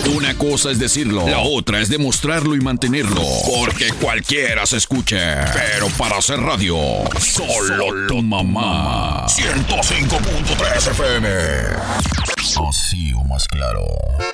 Una cosa es decirlo, la otra es demostrarlo y mantenerlo. Porque cualquiera se escucha. Pero para hacer radio, solo tu mamá. 105.3 FM. Así o más claro.